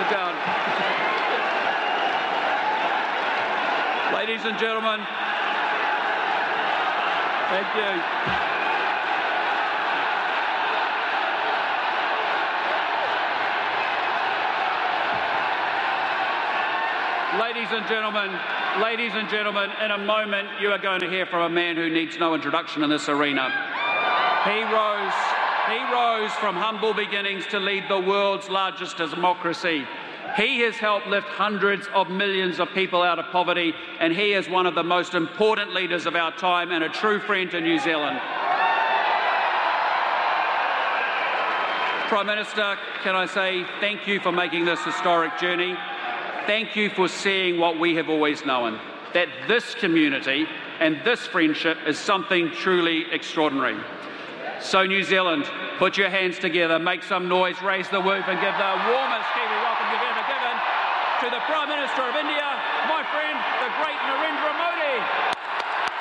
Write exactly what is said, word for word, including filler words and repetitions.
Sit down. Ladies and gentlemen, thank you. Ladies and gentlemen, ladies and gentlemen, in a moment you are going to hear from a man who needs no introduction in this arena. He rose, he rose from humble beginnings to lead the world's largest democracy. He has helped lift hundreds of millions of people out of poverty, and he is one of the most important leaders of our time and a true friend to New Zealand. Prime Minister, can I say thank you for making this historic journey. Thank you for seeing what we have always known, that this community and this friendship is something truly extraordinary. So New Zealand, put your hands together, make some noise, raise the roof and give the warmest Kiwi welcome you've ever given to the Prime Minister of India, my friend, the great